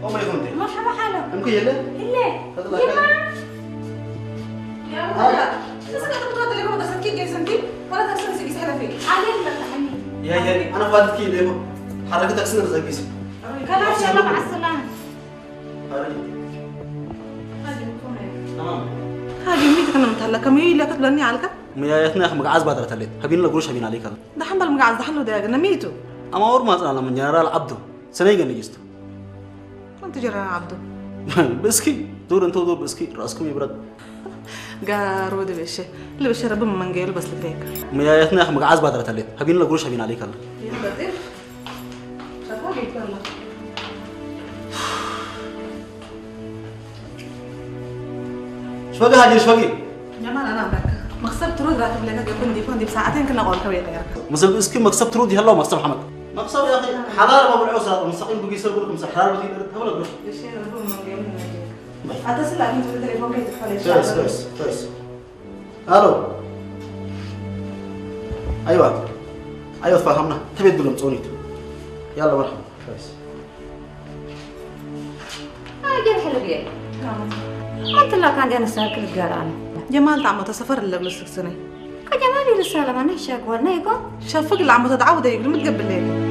ما يكون ده مرحبا حالك ممكن يلا يما يا ولد لسه كنت بتوضى لي كده سكين جاي سنتي ولا تكسر سيكي سحله فيك عليك ما تحني يا انا فاتت كي ليه حركتك سنر زكيس خلاص يلا مع السلامه تمام هاجي ميتك انا متهلكه مي لا كتبني عليك ميايتنا اخ مقعز بعد رتلت هبين لا قروش هبين عليك ده حنبل مقعز ده حلو ده انا ميتو اما اور ما انا من جنرال عبده سنيجا نجستو كنت جرى عبده بسكي دور انتو دور بسكي راسكم يبرد قارو ده بشي اللي بشي ربما من جاي بس لك ميايتنا اخ مقعز بعد رتلت هبين لا قروش هبين عليك يلا دير شافوا يلا شوقي هاجي شوقي جمال انا عمرك مكسب ترود راتب لك كنت دي بساعتين كنا قول كويس يا مثل بسكي مكسب ترودي هلا مكسب حمد مكسب يا اخي حلال ابو العسر مستقيم بقي يسوي لكم سحرار بدي هبل قروش بشي ربما من جاي من اتصل عليك في التليفون كي تدخل كويس الو ايوه تفهمنا تبي تقول لهم صونيت يلا مرحبا كويس جيب حلو جيب ما انت لو كان جانا ساكل القران جمال تعمو تسافر اللي بلسك سنه كجمالي رسالة ما نحشاك ورنيكو شافك اللي عمو تدعو ده يقول متقبل ليه